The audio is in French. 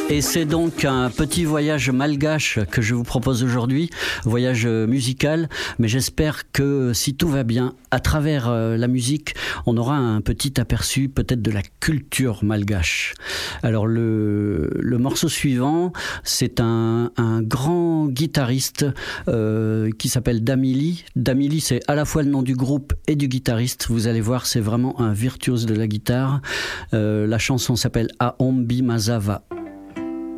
Et c'est donc un petit voyage malgache que je vous propose aujourd'hui, voyage musical, mais j'espère que si tout va bien, à travers la musique, on aura un petit aperçu peut-être de la culture malgache. Alors le morceau suivant, c'est un grand guitariste qui s'appelle Damili. Damili, c'est à la fois le nom du groupe et du guitariste. Vous allez voir, c'est vraiment un virtuose de la guitare. La chanson s'appelle Aombi Mazava.